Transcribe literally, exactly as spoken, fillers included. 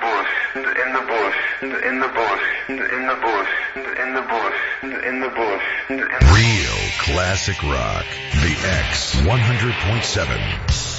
bush, in the bush, in the bush, in the bush, in the bush, in the bush, in the bush. Real classic rock. The X one hundred point seven.